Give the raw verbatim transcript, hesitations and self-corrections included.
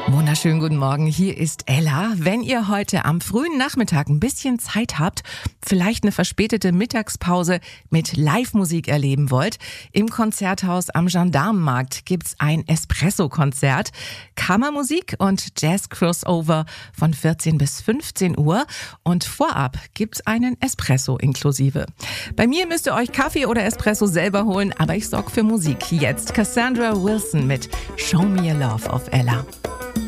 Wunderschönen guten Morgen, hier ist Ella. Wenn ihr heute am frühen Nachmittag ein bisschen Zeit habt, vielleicht eine verspätete Mittagspause mit Live-Musik erleben wollt, im Konzerthaus am Gendarmenmarkt gibt's ein Espresso-Konzert, Kammermusik und Jazz-Crossover von vierzehn bis fünfzehn Uhr und vorab gibt's einen Espresso inklusive. Bei mir müsst ihr euch Kaffee oder Espresso selber holen, aber ich sorge für Musik. Jetzt Cassandra Wilson mit Show Me Your Love auf Ella.